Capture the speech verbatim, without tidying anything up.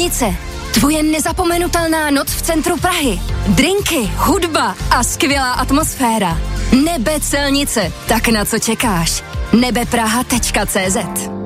Celnice. Tvoje nezapomenutelná noc v centru Prahy. Drinky, hudba a skvělá atmosféra. Nebe Celnice. Tak na co čekáš? nebepraha tečka cé zet